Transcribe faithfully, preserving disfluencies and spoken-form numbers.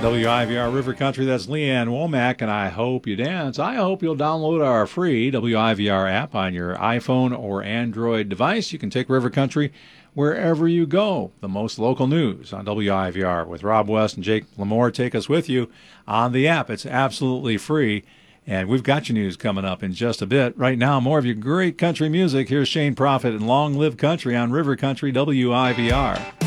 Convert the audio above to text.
W I V R River Country, that's Leanne Womack, and I hope you dance. I hope you'll download our free W I V R app on your iPhone or Android device. You can take River Country wherever you go. The most local news on W I V R with Rob West and Jake Lamore. Take us with you on the app. It's absolutely free, and we've got your news coming up in just a bit. Right now, more of your great country music. Here's Shane Prophet and Long Live Country on River Country W I V R.